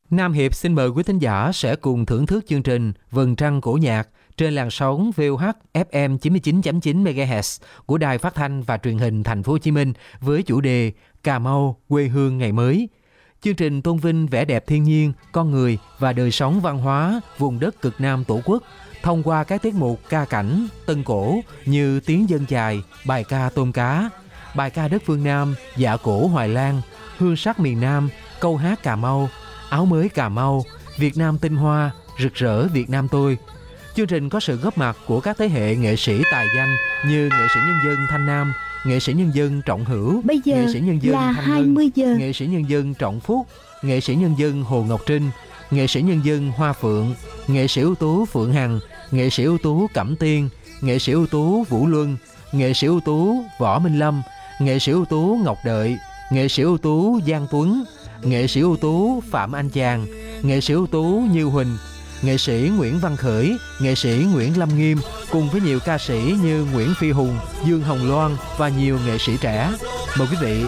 Nam Hiệp xin mời quý thính giả sẽ cùng thưởng thức chương trình Vầng Trăng Cổ Nhạc trên làn sóng VOH FM 99.9 MHz của Đài Phát thanh và Truyền hình Thành phố Hồ Chí Minh với chủ đề Cà Mau quê hương ngày mới. Chương trình tôn vinh vẻ đẹp thiên nhiên, con người và đời sống văn hóa vùng đất cực Nam Tổ quốc thông qua các tiết mục ca cảnh, tân cổ như tiếng dân chài, bài ca tôm cá, bài ca đất phương Nam, dạ cổ Hoài Lan, hương sắc miền Nam, câu hát Cà Mau, áo mới Cà Mau, Việt Nam tinh hoa, rực rỡ Việt Nam tôi. Chương trình có sự góp mặt của các thế hệ nghệ sĩ tài danh như nghệ sĩ nhân dân Thanh Nam, nghệ sĩ nhân dân Trọng Hữu, Bây giờ nghệ sĩ nhân dân là Thanh 20 Hưng, giờ. nghệ sĩ nhân dân Trọng Phúc, nghệ sĩ nhân dân Hồ Ngọc Trinh, nghệ sĩ nhân dân Hoa Phượng, nghệ sĩ ưu tú Phượng Hằng, nghệ sĩ ưu tú Cẩm Tiên, nghệ sĩ ưu tú Vũ Luân, nghệ sĩ ưu tú Võ Minh Lâm, nghệ sĩ ưu tú Ngọc Đợi, nghệ sĩ ưu tú Giang Tuấn, nghệ sĩ ưu tú Phạm Anh Chàng, nghệ sĩ ưu tú Như Huỳnh, nghệ sĩ Nguyễn Văn Khởi, nghệ sĩ Nguyễn Lâm Nghiêm cùng với nhiều ca sĩ như Nguyễn Phi Hùng, Dương Hồng Loan và nhiều nghệ sĩ trẻ. Mời quý vị